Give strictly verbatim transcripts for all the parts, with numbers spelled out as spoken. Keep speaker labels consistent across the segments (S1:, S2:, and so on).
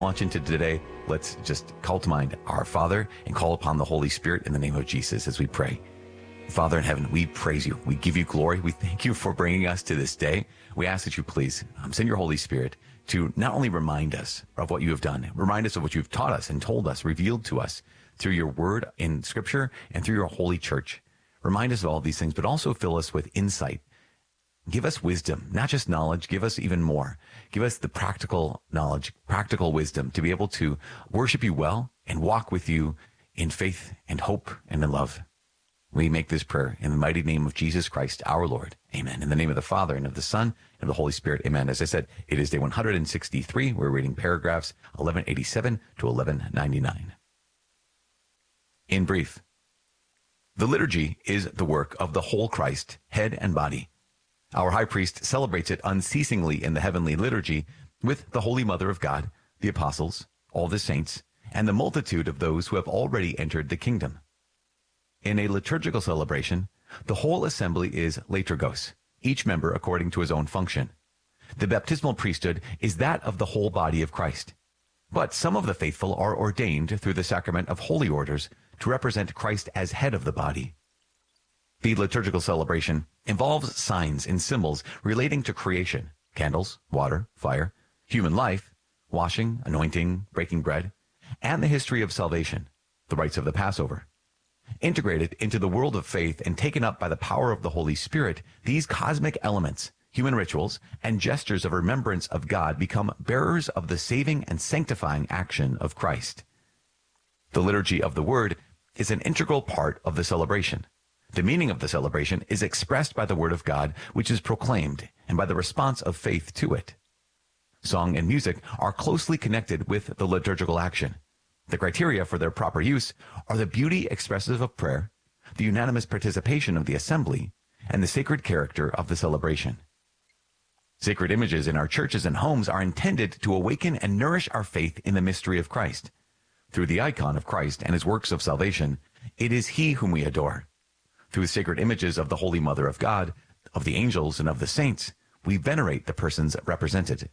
S1: launch into today, let's just call to mind our Father and call upon the Holy Spirit in the name of Jesus as we pray. Father in heaven, we praise you. We give you glory. We thank you for bringing us to this day. We ask that you please um, send your Holy Spirit to not only remind us of what you have done, remind us of what you've taught us and told us, revealed to us through your word in Scripture and through your holy church. Remind us of all these things, but also fill us with insight. Give us wisdom, not just knowledge. Give us even more. Give us the practical knowledge, practical wisdom to be able to worship you well and walk with you in faith and hope and in love. We make this prayer in the mighty name of Jesus Christ, our Lord. Amen. In the name of the Father and of the Son and of the Holy Spirit. Amen. As I said, it is day one hundred sixty-three. We're reading paragraphs eleven eighty-seven to eleven ninety-nine. In brief, the liturgy is the work of the whole Christ, head and body. Our high priest celebrates it unceasingly in the heavenly liturgy with the Holy Mother of God, the apostles, all the saints, and the multitude of those who have already entered the kingdom. In a liturgical celebration, the whole assembly is liturgos, each member according to his own function. The baptismal priesthood is that of the whole body of Christ. But some of the faithful are ordained through the sacrament of holy orders to represent Christ as head of the body. The liturgical celebration involves signs and symbols relating to creation, candles, water, fire, human life, washing, anointing, breaking bread, and the history of salvation, the rites of the Passover. Integrated into the world of faith and taken up by the power of the Holy Spirit, these cosmic elements, human rituals, and gestures of remembrance of God become bearers of the saving and sanctifying action of Christ. The liturgy of the Word is an integral part of the celebration. The meaning of the celebration is expressed by the Word of God, which is proclaimed, and by the response of faith to it. Song and music are closely connected with the liturgical action. The criteria for their proper use are the beauty expressive of prayer, the unanimous participation of the assembly, and the sacred character of the celebration. Sacred images in our churches and homes are intended to awaken and nourish our faith in the mystery of Christ. Through the icon of Christ and his works of salvation, it is he whom we adore. Through sacred images of the Holy Mother of God, of the angels, and of the saints, we venerate the persons represented.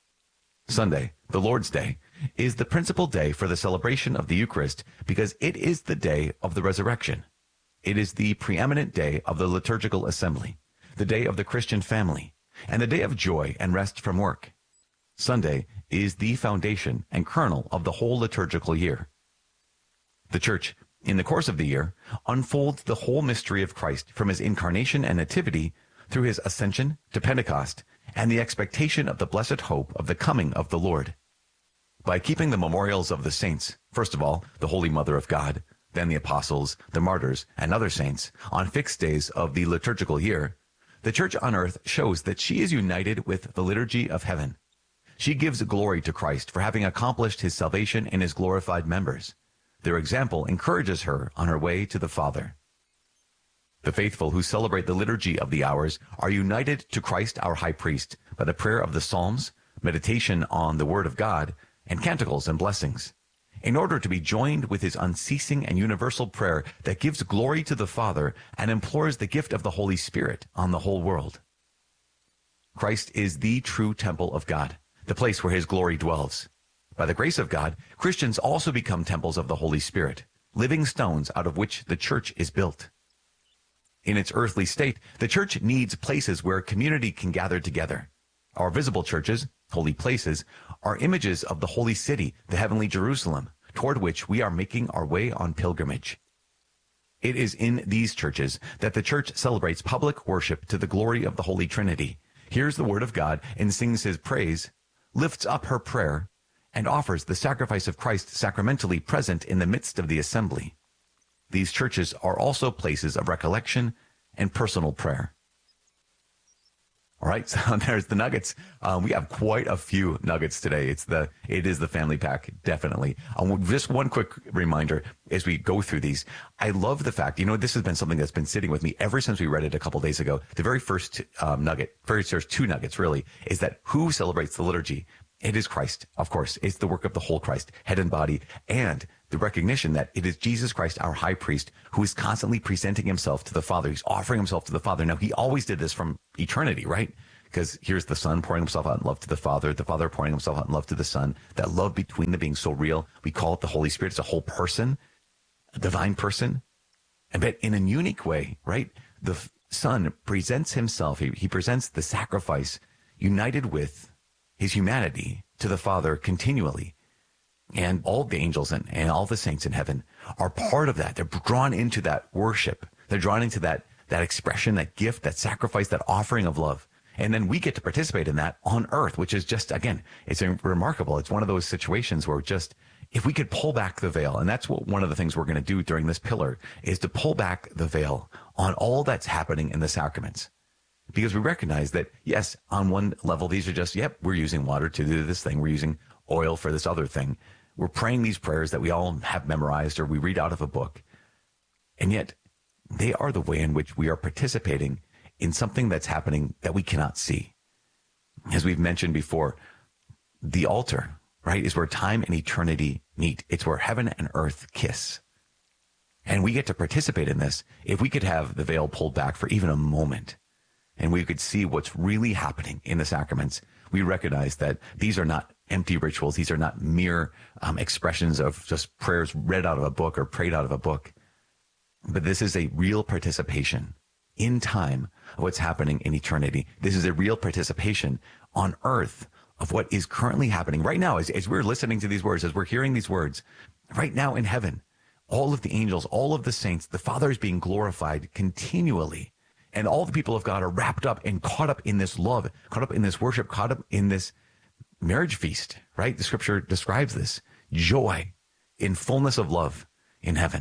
S1: Sunday, the Lord's Day, is the principal day for the celebration of the Eucharist because it is the day of the resurrection. It is the preeminent day of the liturgical assembly, the day of the Christian family, and the day of joy and rest from work. Sunday is the foundation and kernel of the whole liturgical year. The Church, in the course of the year, unfolds the whole mystery of Christ from his incarnation and nativity through his ascension to Pentecost and the expectation of the blessed hope of the coming of the Lord. By keeping the memorials of the saints, first of all, the Holy Mother of God, then the apostles, the martyrs, and other saints, on fixed days of the liturgical year, the Church on earth shows that she is united with the liturgy of heaven. She gives glory to Christ for having accomplished his salvation in his glorified members. Their example encourages her on her way to the Father. The faithful who celebrate the liturgy of the hours are united to Christ our high priest by the prayer of the Psalms, meditation on the Word of God, and canticles and blessings, in order to be joined with his unceasing and universal prayer that gives glory to the Father and implores the gift of the Holy Spirit on the whole world. Christ is the true temple of God, the place where his glory dwells. By the grace of God, Christians also become temples of the Holy Spirit, living stones out of which the church is built. In its earthly state, the church needs places where community can gather together. Our visible churches, holy places, are images of the holy city, the heavenly Jerusalem, toward which we are making our way on pilgrimage. It is in these churches that the church celebrates public worship to the glory of the Holy Trinity, hears the word of God and sings his praise, lifts up her prayer, and offers the sacrifice of Christ sacramentally present in the midst of the assembly. These churches are also places of recollection and personal prayer. All right, so there's the nuggets. Um, we have quite a few nuggets today. It's the it is the family pack, definitely. Um, just one quick reminder as we go through these. I love the fact, you know, this has been something that's been sitting with me ever since we read it a couple days ago. The very first um, nugget, very first two nuggets, really, is that who celebrates the liturgy? It is Christ, of course. It's the work of the whole Christ, head and body, and the recognition that it is Jesus Christ, our high priest, who is constantly presenting himself to the Father. He's offering himself to the Father. Now, he always did this from eternity, right? because here's the Son pouring himself out in love to the Father, the Father pouring himself out in love to the Son. That love between them being so real, we call it the Holy Spirit. It's a whole person, a divine person. And but in a unique way, right? The Son presents himself, he, he presents the sacrifice united with his humanity to the Father continually. And all the angels and, and all the saints in heaven are part of that. They're drawn into that worship. They're drawn into that, that expression, that gift, that sacrifice, that offering of love. And then we get to participate in that on earth, which is just, again, it's remarkable. It's one of those situations where just, if we could pull back the veil, and that's what one of the things we're going to do during this pillar, is to pull back the veil on all that's happening in the sacraments. Because we recognize that, yes, on one level, these are just, yep, we're using water to do this thing. We're using oil for this other thing. We're praying these prayers that we all have memorized or we read out of a book. And yet they are the way in which we are participating in something that's happening that we cannot see. As we've mentioned before, the altar, right, is where time and eternity meet. It's where heaven and earth kiss. And we get to participate in this if we could have the veil pulled back for even a moment and we could see what's really happening in the sacraments. We recognize that these are not empty rituals. These are not mere um, expressions of just prayers read out of a book or prayed out of a book. But this is a real participation in time of what's happening in eternity. This is a real participation on earth of what is currently happening right now. As, as we're listening to these words, as we're hearing these words, right now in heaven, all of the angels, all of the saints, the Father is being glorified continually. And all the people of God are wrapped up and caught up in this love, caught up in this worship, caught up in this marriage feast, right? The scripture describes this joy in fullness of love in heaven.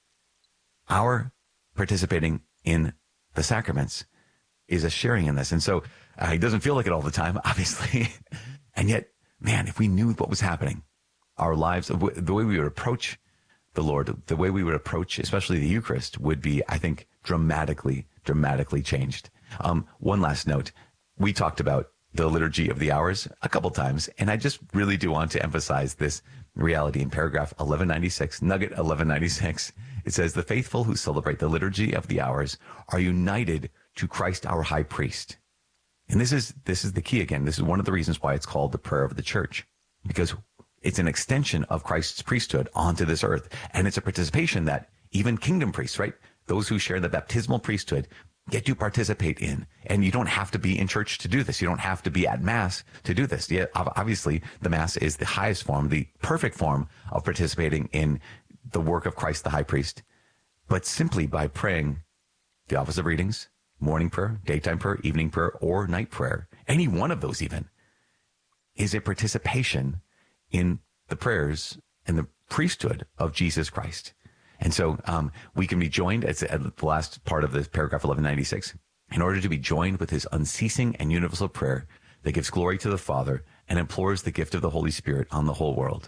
S1: Our participating in the sacraments is a sharing in this. And so uh, it doesn't feel like it all the time, obviously. And yet, man, if we knew what was happening, our lives, the way we would approach the Lord, the way we would approach, especially the Eucharist, would be, I think, dramatically, dramatically changed. Um, one last note. We talked about the liturgy of the hours a couple times, and I just really do want to emphasize this reality in paragraph eleven ninety-six, nugget eleven ninety-six. It says, the faithful who celebrate the liturgy of the hours are united to Christ our high priest. And this is, this is the key again. This is one of the reasons why it's called the prayer of the church, because it's an extension of Christ's priesthood onto this earth. And it's a participation that even kingdom priests, right? Those who share the baptismal priesthood get to participate in. And you don't have to be in church to do this. You don't have to be at Mass to do this. Yeah, obviously, the Mass is the highest form, the perfect form of participating in the work of Christ the high priest. But simply by praying the office of readings, morning prayer, daytime prayer, evening prayer, or night prayer, any one of those even, is a participation in the prayers and the priesthood of Jesus Christ. And so um, we can be joined, at the last part of this paragraph eleven ninety-six, in order to be joined with his unceasing and universal prayer that gives glory to the Father and implores the gift of the Holy Spirit on the whole world.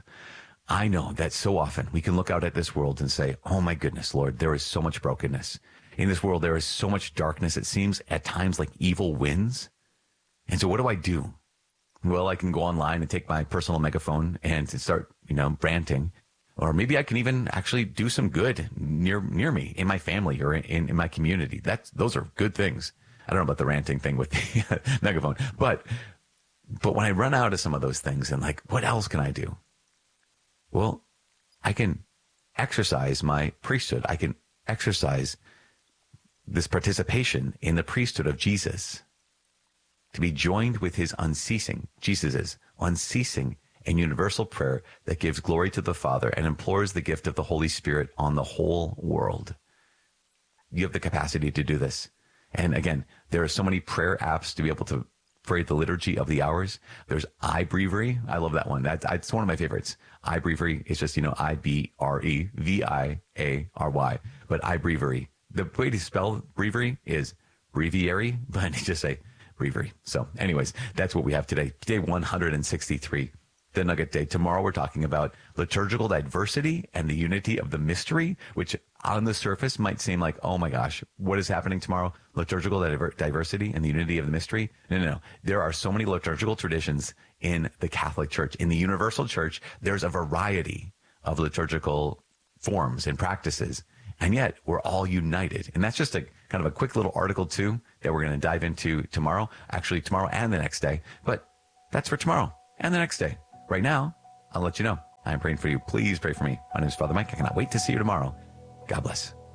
S1: I know that so often we can look out at this world and say, oh my goodness, Lord, there is so much brokenness. In this world, there is so much darkness. It seems at times like evil wins. And so what do I do? Well, I can go online and take my personal megaphone and start, you know, ranting. Or maybe I can even actually do some good near near me, in my family or in, in my community. That's those are good things. I don't know about the ranting thing with the megaphone, but but when I run out of some of those things and like, what else can I do? Well, I can exercise my priesthood. I can exercise this participation in the priesthood of Jesus, to be joined with his unceasing, Jesus's unceasing and universal prayer that gives glory to the Father and implores the gift of the Holy Spirit on the whole world. You have the capacity to do this. And again, there are so many prayer apps to be able to pray the liturgy of the hours. There's iBreviary. I love that one. That's, that's one of my favorites. iBreviary is just, you know, I B R E V I A R Y. But iBreviary, the way to spell breviary is breviary, but you just say breviary. So anyways, that's what we have today. Day one hundred sixty-three. The Nugget Day. Tomorrow we're talking about liturgical diversity and the unity of the mystery, which on the surface might seem like, oh my gosh, what is happening tomorrow? Liturgical diver- diversity and the unity of the mystery? No, no, no. There are so many liturgical traditions in the Catholic Church. In the Universal Church, there's a variety of liturgical forms and practices. And yet we're all united. And that's just a kind of a quick little article too, that we're going to dive into tomorrow, actually tomorrow and the next day. But that's for tomorrow and the next day. Right now, I'll let you know. I'm praying for you. Please pray for me. My name is Father Mike. I cannot wait to see you tomorrow. God bless.